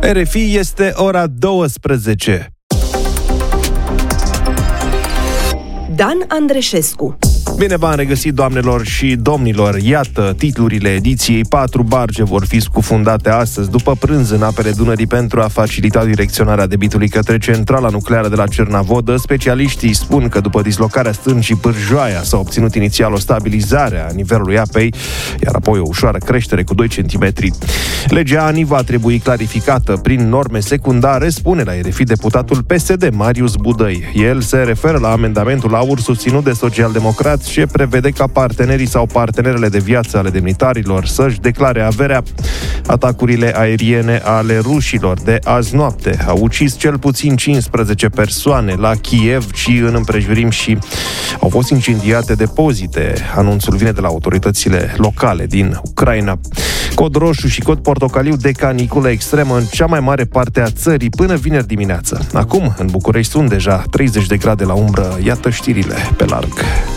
RFI, este ora 12. Dan Andreșescu. Bine v-am regăsit, doamnelor și domnilor. Iată titlurile ediției. 4 barge vor fi scufundate astăzi după prânz în apele Dunării pentru a facilita direcționarea debitului către centrala nucleară de la Cernavodă. Specialiștii spun că după dislocarea stâncii Pârjoaia s-a obținut inițial o stabilizare a nivelului apei, iar apoi o ușoară creștere cu 2 cm. Legea ANI va trebui clarificată prin norme secundare, spune la RFI deputatul PSD Marius Budăi. El se referă la amendamentul AUR susținut de socialdemocrați ce prevede ca partenerii sau partenerele de viață ale demnitarilor să-și declare averea. Atacurile aeriene ale rușilor de azi noapte au ucis cel puțin 15 persoane la Kiev și în împrejurim și au fost incendiate depozite. Anunțul vine de la autoritățile locale din Ucraina. Cod roșu și cod portocaliu de caniculă extremă în cea mai mare parte a țării până vineri dimineață. Acum, în București sunt deja 30 de grade la umbră. Iată știrile pe larg.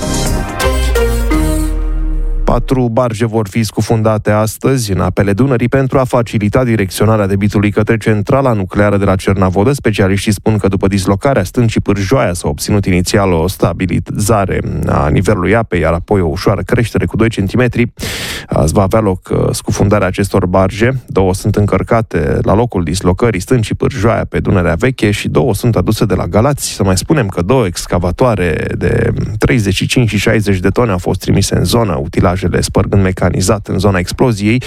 4 barge vor fi scufundate astăzi în apele Dunării pentru a facilita direcționarea debitului către centrala nucleară de la Cernavodă. Specialiștii spun că după dislocarea stâncii Pârjoaia s-a obținut inițial o stabilizare a nivelului apei, iar apoi o ușoară creștere cu 2 cm. Azi va avea loc scufundarea acestor barge. 2 sunt încărcate la locul dislocării stâncii Pârjoaia pe Dunărea Veche și 2 sunt aduse de la Galați. Să mai spunem că 2 excavatoare de 35 și 60 de tone au fost trimise în zonă, utilajele spărgând mecanizat în zona exploziei,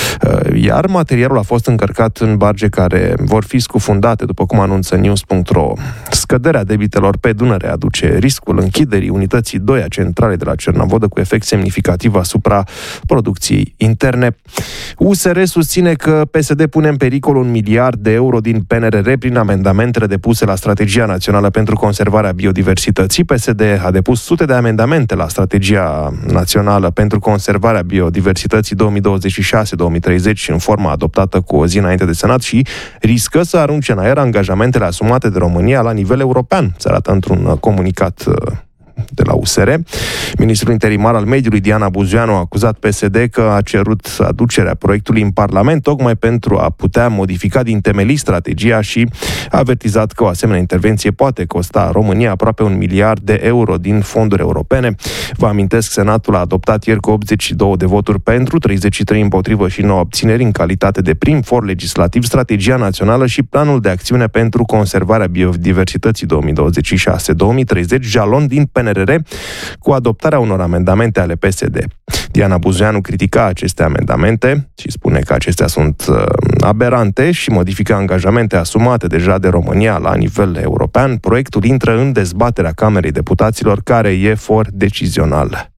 iar materialul a fost încărcat în barge care vor fi scufundate, după cum anunță News.ro. Scăderea debitelor pe Dunăre aduce riscul închiderii unității 2 a centralei de la Cernavodă, cu efect semnificativ asupra producției interne. USR susține că PSD pune în pericol 1 miliard de euro din PNRR prin amendamentele depuse la Strategia Națională pentru Conservarea Biodiversității. PSD a depus sute de amendamente la Strategia Națională pentru Conservarea Biodiversității 2026-2030 în forma adoptată cu o zi înainte de Senat și riscă să arunce în aer angajamentele asumate de România la nivel european, se arată într-un comunicat de la USR. Ministrul interimar al mediului, Diana Buzoianu, a acuzat PSD că a cerut aducerea proiectului în Parlament tocmai pentru a putea modifica din temelii strategia și a avertizat că o asemenea intervenție poate costa România aproape 1 miliard de euro din fonduri europene. Vă amintesc, Senatul a adoptat ieri cu 82 de voturi pentru, 33 împotrivă și 9 abțineri în calitate de prim for legislativ Strategia Națională și Planul de Acțiune pentru Conservarea Biodiversității 2026-2030, jalon din PNRR, cu adoptarea unor amendamente ale PSD. Diana Buzoianu critica aceste amendamente și spune că acestea sunt aberante și modifică angajamente asumate deja de România la nivel european. Proiectul intră în dezbaterea Camerei Deputaților, care e for decizional.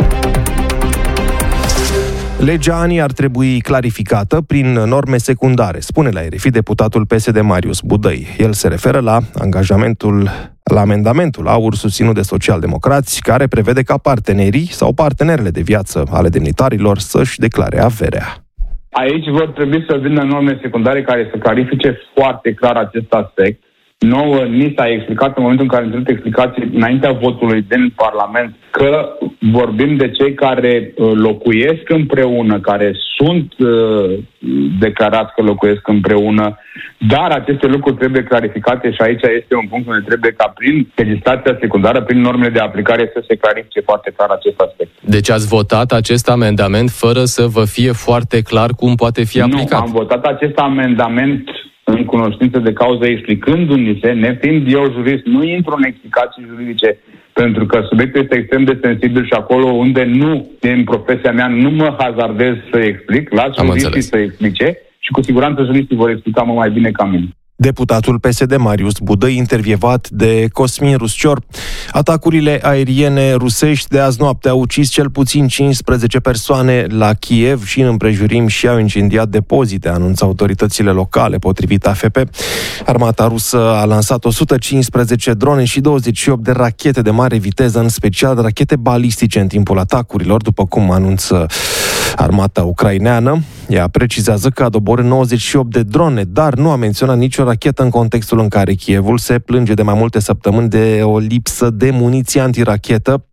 Legea ANI ar trebui clarificată prin norme secundare, spune la RFI deputatul PSD Marius Budăi. El se referă la amendamentul AUR susținut de socialdemocrați, care prevede ca partenerii sau partenerele de viață ale demnitarilor să-și declare averea. Aici vor trebui să vină norme secundare care să clarifice foarte clar acest aspect. Nouă ni s-a explicat în momentul în care am ținut explicații înaintea votului din Parlament că vorbim de cei care locuiesc împreună, care sunt declarați că locuiesc împreună, dar aceste lucruri trebuie clarificate și aici este un punct unde trebuie ca prin legislația secundară, prin normele de aplicare să se clarifice foarte clar acest aspect. Deci ați votat acest amendament fără să vă fie foarte clar cum poate fi aplicat? Nu, am votat acest amendament în cunoștință de cauză, explicându-ni se, nefiind eu jurist, nu intru în explicații juridice, pentru că subiectul este extrem de sensibil și acolo unde nu, în profesia mea, nu mă hazardez să explic, las juriștii să explice și cu siguranță juriștii vor explica mai bine ca mine. Deputatul PSD Marius Budăi, intervievat de Cosmin Ruscior. Atacurile aeriene rusești de azi noapte au ucis cel puțin 15 persoane la Kiev și în împrejurim și au incendiat depozite, anunță autoritățile locale, potrivit AFP. Armata rusă a lansat 115 drone și 28 de rachete de mare viteză, în special rachete balistice în timpul atacurilor, după cum anunță armata ucraineană. Ea precizează că a doborât 98 de drone, dar nu a menționat nicio rachetă în contextul în care Kievul se plânge de mai multe săptămâni de o lipsă de muniție antirachetă.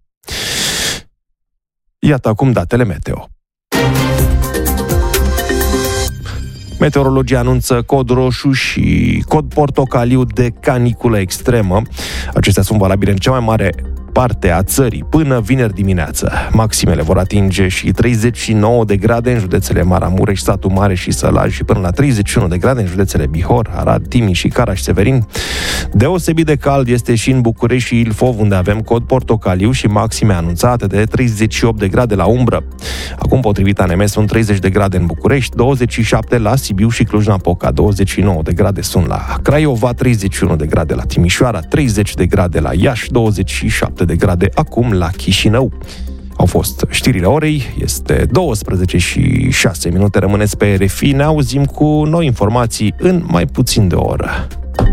Iată acum datele meteo. Meteorologia anunță cod roșu și cod portocaliu de caniculă extremă. Acestea sunt valabile în cea mai mare parte a țării până vineri dimineață. Maximele vor atinge și 39 de grade în județele Maramureș, Satu Mare și Sălaj și până la 31 de grade în județele Bihor, Arad, Timiș și Caraș-Severin. Deosebit de cald este și în București și Ilfov, unde avem cod portocaliu și maxime anunțate de 38 de grade la umbră. Acum, potrivit ANM, sunt 30 de grade în București, 27 la Sibiu și Cluj-Napoca, 29 de grade sunt la Craiova, 31 de grade la Timișoara, 30 de grade la Iași, 27 de grade acum la Chișinău. Au fost știrile orei, este 12 și 6 minute, rămâneți pe RFI, ne auzim cu noi informații în mai puțin de o oră.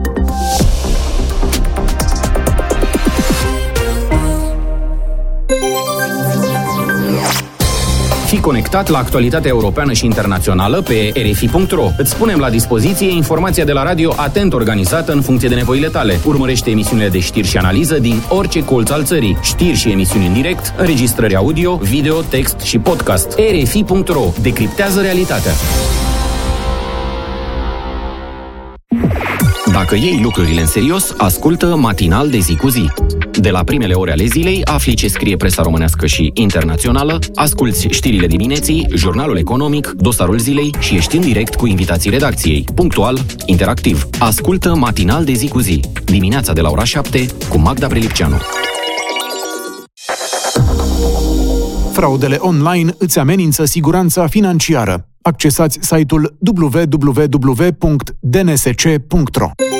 Fii conectat la actualitatea europeană și internațională pe RFI.ro. Îți punem la dispoziție informația de la radio atent organizată în funcție de nevoile tale. Urmărește emisiunile de știri și analiză din orice colț al țării. Știri și emisiuni în direct, înregistrări audio, video, text și podcast. RFI.ro. Decriptează realitatea. Dacă iei lucrurile în serios, ascultă Matinal de zi cu zi. De la primele ore ale zilei, afli ce scrie presa românească și internațională, asculți știrile dimineții, jurnalul economic, dosarul zilei și ești în direct cu invitații redacției. Punctual, interactiv. Ascultă Matinal de zi cu zi. Dimineața de la ora 7 cu Magda Prelipceanu. Fraudele online îți amenință siguranța financiară. Accesați site-ul www.dnsc.ro.